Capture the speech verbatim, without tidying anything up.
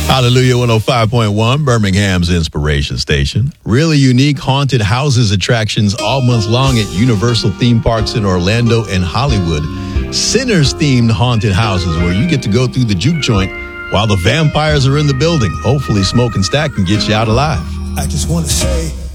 Hallelujah one oh five point one, Birmingham's inspiration station. Really unique haunted houses attractions all month long at Universal theme parks in Orlando and Hollywood. Sinners-themed haunted houses where you get to go through the juke joint while the vampires are in the building. Hopefully Smoke and Stack can get you out alive. I just want to say